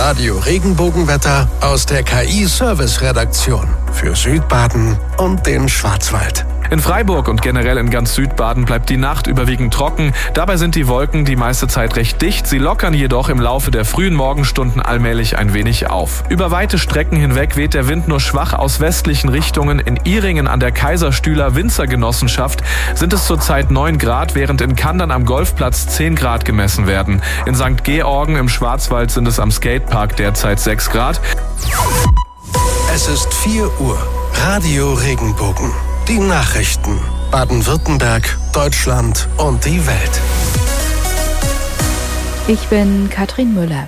Radio Regenbogenwetter aus der KI-Service-Redaktion für Südbaden und den Schwarzwald. In Freiburg und generell in ganz Südbaden bleibt die Nacht überwiegend trocken. Dabei sind die Wolken die meiste Zeit recht dicht. Sie lockern jedoch im Laufe der frühen Morgenstunden allmählich ein wenig auf. Über weite Strecken hinweg weht der Wind nur schwach aus westlichen Richtungen. In Ihringen an der Kaiserstühler Winzergenossenschaft sind es zurzeit 9 Grad, während in Kandern am Golfplatz 10 Grad gemessen werden. In St. Georgen im Schwarzwald sind es am Skatepark derzeit 6 Grad. Es ist 4 Uhr. Radio Regenbogen. Die Nachrichten. Baden-Württemberg, Deutschland und die Welt. Ich bin Katrin Müller.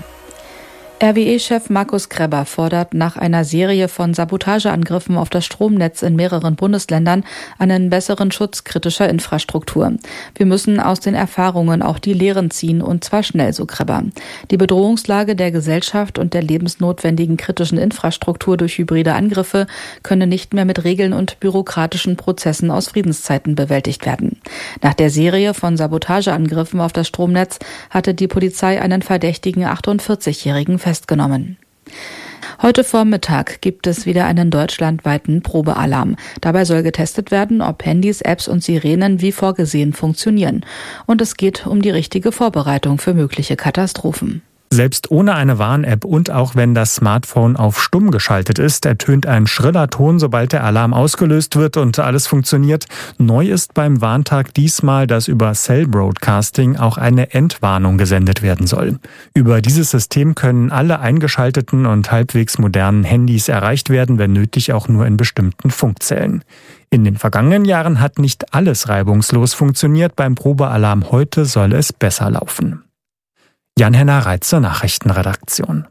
RWE-Chef Markus Gräber fordert nach einer Serie von Sabotageangriffen auf das Stromnetz in mehreren Bundesländern einen besseren Schutz kritischer Infrastruktur. Wir müssen aus den Erfahrungen auch die Lehren ziehen, und zwar schnell, so Gräber. Die Bedrohungslage der Gesellschaft und der lebensnotwendigen kritischen Infrastruktur durch hybride Angriffe könne nicht mehr mit Regeln und bürokratischen Prozessen aus Friedenszeiten bewältigt werden. Nach der Serie von Sabotageangriffen auf das Stromnetz hatte die Polizei einen verdächtigen 48-Jährigen festgenommen. Heute Vormittag gibt es wieder einen deutschlandweiten Probealarm. Dabei soll getestet werden, ob Handys, Apps und Sirenen wie vorgesehen funktionieren. Und es geht um die richtige Vorbereitung für mögliche Katastrophen. Selbst ohne eine Warn-App und auch wenn das Smartphone auf stumm geschaltet ist, ertönt ein schriller Ton, sobald der Alarm ausgelöst wird und alles funktioniert. Neu ist beim Warntag diesmal, dass über Cell Broadcasting auch eine Entwarnung gesendet werden soll. Über dieses System können alle eingeschalteten und halbwegs modernen Handys erreicht werden, wenn nötig auch nur in bestimmten Funkzellen. In den vergangenen Jahren hat nicht alles reibungslos funktioniert. Beim Probealarm heute soll es besser laufen. Jan-Henner Reitz zur Nachrichtenredaktion.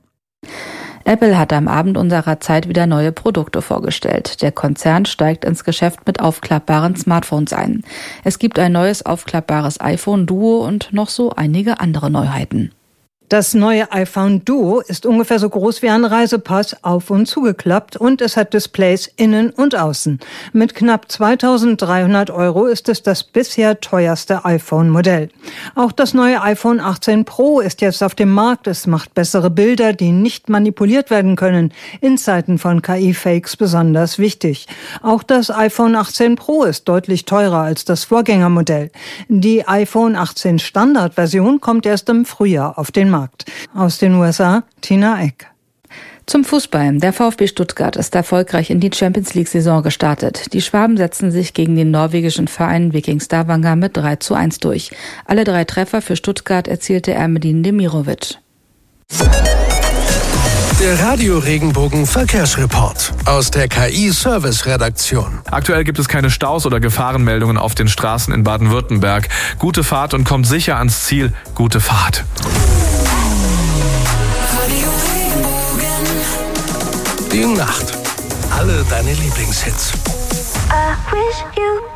Apple hat am Abend unserer Zeit wieder neue Produkte vorgestellt. Der Konzern steigt ins Geschäft mit aufklappbaren Smartphones ein. Es gibt ein neues aufklappbares iPhone Duo und noch so einige andere Neuheiten. Das neue iPhone Duo ist ungefähr so groß wie ein Reisepass, auf und zugeklappt, und es hat Displays innen und außen. Mit knapp 2.300 € ist es das bisher teuerste iPhone-Modell. Auch das neue iPhone 18 Pro ist jetzt auf dem Markt. Es macht bessere Bilder, die nicht manipuliert werden können. In Zeiten von KI-Fakes besonders wichtig. Auch das iPhone 18 Pro ist deutlich teurer als das Vorgängermodell. Die iPhone 18 Standard-Version kommt erst im Frühjahr auf den Markt. Aus den USA, Tina Eck. Zum Fußball. Der VfB Stuttgart ist erfolgreich in die Champions-League-Saison gestartet. Die Schwaben setzen sich gegen den norwegischen Verein Viking Stavanger mit 3:1 durch. Alle 3 Treffer für Stuttgart erzielte Ermedin Demirovic. Der Radio Regenbogen Verkehrsreport aus der KI-Service-Redaktion. Aktuell gibt es keine Staus oder Gefahrenmeldungen auf den Straßen in Baden-Württemberg. Gute Fahrt und kommt sicher ans Ziel. Gute Fahrt. Die Nacht. Alle deine Lieblingshits. I wish you